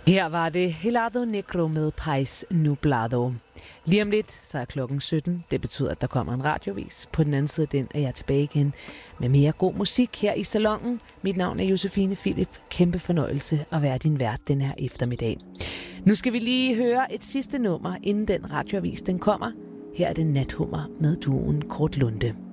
Her var det Helado Negro med Pais Nublado. Lige om lidt, så er klokken 17. Det betyder, at der kommer en radiovis. På den anden side den er jeg tilbage igen med mere god musik her i salonen. Mit navn er Josefine Philip. Kæmpe fornøjelse at være din vært den her eftermiddag. Nu skal vi lige høre et sidste nummer, inden den radiovis den kommer. Her er det Nathummer med duoen Kort Lunde.